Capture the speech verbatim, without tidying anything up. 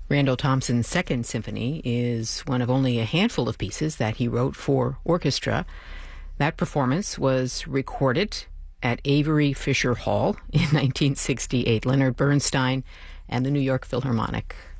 Randall Thompson's Second Symphony is one of only a handful of pieces that he wrote for orchestra. That performance was recorded at Avery Fisher Hall in nineteen sixty-eight. Leonard Bernstein and the New York Philharmonic